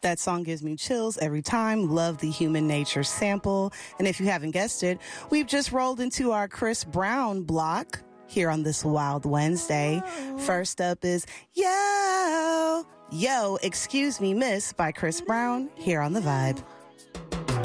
That song gives me chills every time. Love the Human Nature sample. And if you haven't guessed it, we've just rolled into our Chris Brown block here on this Wild Wednesday. First up is Yo, Excuse Me Miss by Chris Brown here on The Vibe.